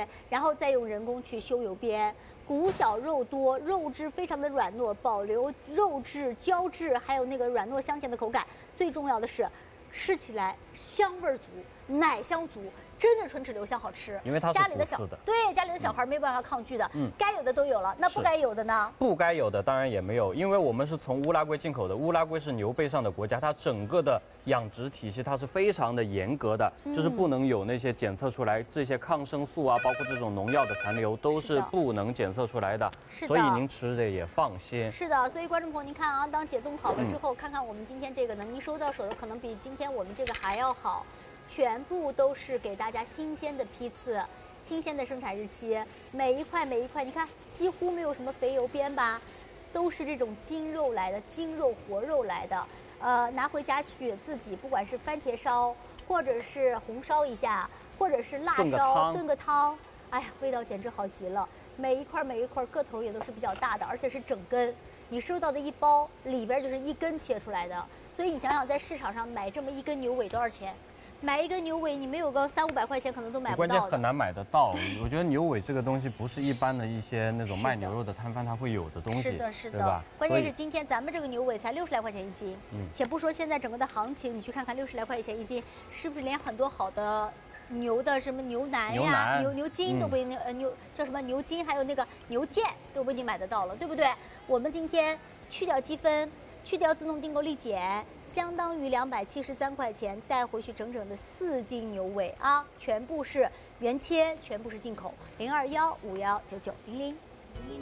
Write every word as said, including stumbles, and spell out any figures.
切，然后再用人工去修油边。骨小肉多，肉质非常的软糯，保留肉质、胶质，还有那个软糯香甜的口感。最重要的是，吃起来香味足，奶香足。真的纯齿留香好吃， 因为它是家里的小的对家里的小孩没办法抗拒的，嗯，该有的都有了，那不该有的呢？ 不该有的当然也没有，因为我们是从乌拉圭进口的，乌拉圭是牛背上的国家，它整个的养殖体系它是非常的严格的，嗯、就是不能有那些检测出来这些抗生素啊，包括这种农药的残留都是不能检测出来的， 是的， 所以您吃着也放心。 是的，所以观众朋友您看啊，当解冻好了之后，嗯、看看我们今天这个呢，您收到手的可能比今天我们这个还要好。全部都是给大家新鲜的批次，新鲜的生产日期，每一块每一块，你看几乎没有什么肥油边吧，都是这种精肉来的，精肉活肉来的。呃，拿回家去自己，不管是番茄烧，或者是红烧一下，或者是辣烧，炖个汤，哎呀，味道简直好极了。每一块每一块个头也都是比较大的，而且是整根。你收到的一包里边就是一根切出来的，所以你想想，在市场上买这么一根牛尾多少钱？买一根牛尾，你没有个三五百块钱，可能都买不到的。 关键很难买得到。我觉得牛尾这个东西不是一般的一些那种卖牛肉的摊贩它会有的东西， 是的，是的， 对吧？ 关键是今天咱们这个牛尾才六十来块钱一斤，嗯，且不说现在整个的行情，你去看看六十来块钱一斤，是不是连很多好的牛的什么牛腩呀、牛牛筋都不一定，呃牛叫什么牛筋，还有那个牛腱都不一定买得到了，对不对？我们今天去掉积分。去掉自动订购立减，相当于两百七十三块钱，带回去整整的四斤牛尾啊，全部是原切，全部是进口，零二幺五幺九九零零。